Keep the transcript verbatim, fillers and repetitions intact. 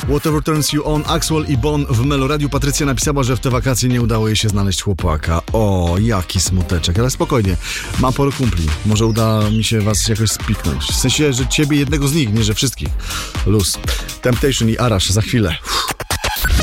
Whatever Turns You On, Axwell i Bon w Meloradiu. Patrycja napisała, że w te wakacje nie udało jej się znaleźć chłopaka. O, jaki smuteczek, ale spokojnie. Mam poro kumpli. Może uda mi się was jakoś spiknąć. W sensie, że ciebie jednego z nich, nie że wszystkich. Luz. Temptation i Arash za chwilę. Uff.